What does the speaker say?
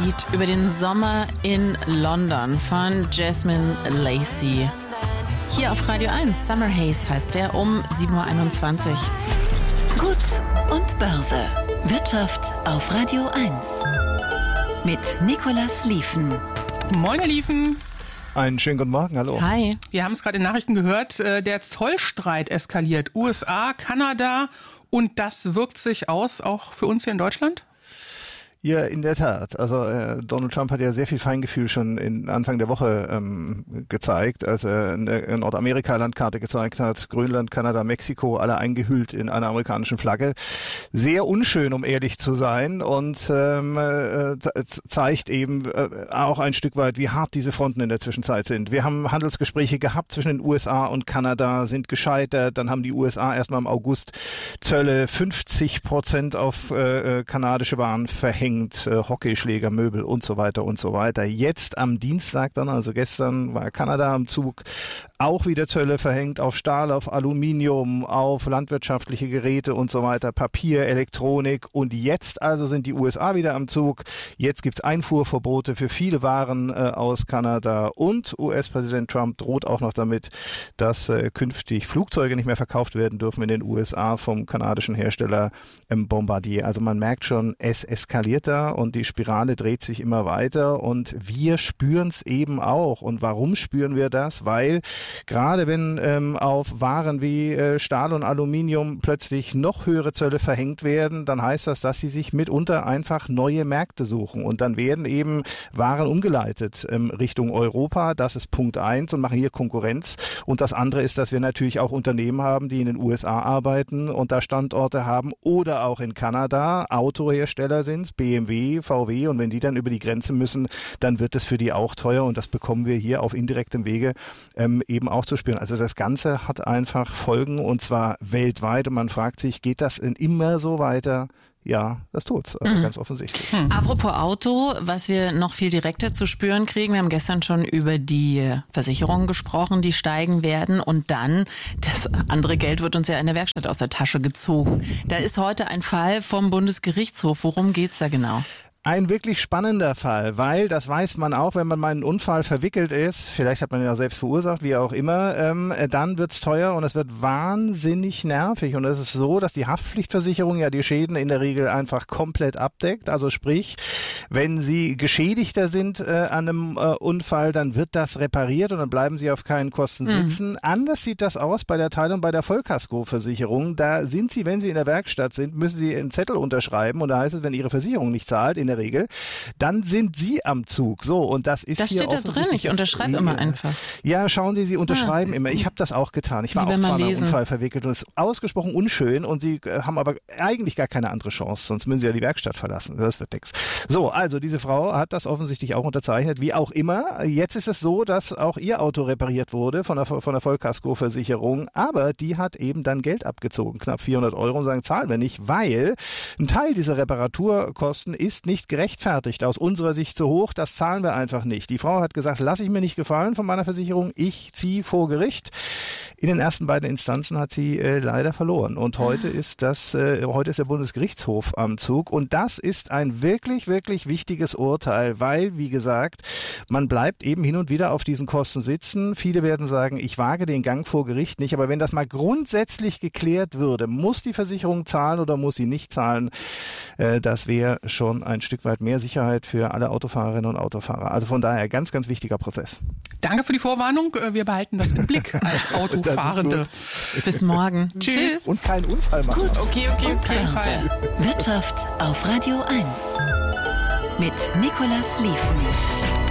Lied über den Sommer in London von Jasmine Lacey. Hier auf Radio 1, Summer Haze heißt der, um 7.21 Uhr. Gut und Börse. Wirtschaft auf Radio 1. Mit Nicolas Lieven. Moin, Herr Lieven. Einen schönen guten Morgen, hallo. Hi. Wir haben es gerade in Nachrichten gehört, der Zollstreit eskaliert. USA, Kanada, und das wirkt sich aus, auch für uns hier in Deutschland? Ja, in der Tat. Also Donald Trump hat ja sehr viel Feingefühl schon Anfang der Woche gezeigt, als er eine Nordamerika-Landkarte gezeigt hat, Grönland, Kanada, Mexiko, alle eingehüllt in einer amerikanischen Flagge. Sehr unschön, um ehrlich zu sein, und zeigt eben auch ein Stück weit, wie hart diese Fronten in der Zwischenzeit sind. Wir haben Handelsgespräche gehabt zwischen den USA und Kanada, sind gescheitert. Dann haben die USA erstmal im August Zölle 50% auf kanadische Waren verhängt. Hockeyschläger, Möbel und so weiter und so weiter. Jetzt am Dienstag dann, also gestern, war Kanada am Zug, auch wieder Zölle verhängt auf Stahl, auf Aluminium, auf landwirtschaftliche Geräte und so weiter, Papier, Elektronik, und jetzt also sind die USA wieder am Zug. Jetzt gibt's Einfuhrverbote für viele Waren aus Kanada, und US-Präsident Trump droht auch noch damit, dass künftig Flugzeuge nicht mehr verkauft werden dürfen in den USA vom kanadischen Hersteller Bombardier. Also man merkt schon, es eskaliert da und die Spirale dreht sich immer weiter, und wir spüren es eben auch. Und warum spüren wir das? Weil gerade wenn auf Waren wie Stahl und Aluminium plötzlich noch höhere Zölle verhängt werden, dann heißt das, dass sie sich mitunter einfach neue Märkte suchen, und dann werden eben Waren umgeleitet Richtung Europa. Das ist Punkt 1 und machen hier Konkurrenz. Und das andere ist, dass wir natürlich auch Unternehmen haben, die in den USA arbeiten und da Standorte haben, oder auch in Kanada. Autohersteller sind es, BMW, VW, und wenn die dann über die Grenze müssen, dann wird es für die auch teuer, und das bekommen wir hier auf indirektem Wege eben auch zu spüren. Also das Ganze hat einfach Folgen, und zwar weltweit, und man fragt sich, geht das denn immer so weiter? Ja, das tut's, also ganz offensichtlich. Apropos Auto, was wir noch viel direkter zu spüren kriegen, wir haben gestern schon über die Versicherungen gesprochen, die steigen werden, und dann, das andere Geld wird uns ja in der Werkstatt aus der Tasche gezogen. Da ist heute ein Fall vom Bundesgerichtshof. Worum geht's da genau? Ein wirklich spannender Fall, weil, das weiß man auch, wenn man mal in einen Unfall verwickelt ist, vielleicht hat man ihn ja selbst verursacht, wie auch immer, dann wird's teuer und es wird wahnsinnig nervig. Und es ist so, dass die Haftpflichtversicherung ja die Schäden in der Regel einfach komplett abdeckt. Also sprich, wenn Sie Geschädigter sind an einem Unfall, dann wird das repariert und dann bleiben Sie auf keinen Kosten sitzen. Anders sieht das aus bei der Teilung bei der Vollkaskoversicherung. Da sind Sie, wenn Sie in der Werkstatt sind, müssen Sie einen Zettel unterschreiben, und da heißt es, wenn Ihre Versicherung nicht zahlt, in der Regel, dann sind Sie am Zug. So, und das ist das hier steht da drin, ich unterschreibe immer einfach. Ja, schauen Sie unterschreiben immer. Ich habe das auch getan. Ich war auch zwar in einen Unfall verwickelt, und es ist ausgesprochen unschön, und Sie haben aber eigentlich gar keine andere Chance, sonst müssen Sie ja die Werkstatt verlassen. Das wird nix. So, also diese Frau hat das offensichtlich auch unterzeichnet, wie auch immer. Jetzt ist es so, dass auch ihr Auto repariert wurde von der Vollkaskoversicherung, aber die hat eben dann Geld abgezogen, knapp 400 €, und sagen, zahlen wir nicht, weil ein Teil dieser Reparaturkosten ist nicht gerechtfertigt, aus unserer Sicht zu hoch, das zahlen wir einfach nicht. Die Frau hat gesagt, lasse ich mir nicht gefallen von meiner Versicherung, ich ziehe vor Gericht. In den ersten beiden Instanzen hat sie leider verloren, und heute ist der Bundesgerichtshof am Zug, und das ist ein wirklich, wirklich wichtiges Urteil, weil, wie gesagt, man bleibt eben hin und wieder auf diesen Kosten sitzen. Viele werden sagen, ich wage den Gang vor Gericht nicht, aber wenn das mal grundsätzlich geklärt würde, muss die Versicherung zahlen oder muss sie nicht zahlen, das wäre schon ein Stück weit mehr Sicherheit für alle Autofahrerinnen und Autofahrer. Also von daher ganz, ganz wichtiger Prozess. Danke für die Vorwarnung. Wir behalten das im Blick als Autofahrende. Bis morgen. Tschüss. Und keinen Unfall machen. Gut. Okay. Börse. Wirtschaft auf Radio 1. Mit Nicolas Lieven.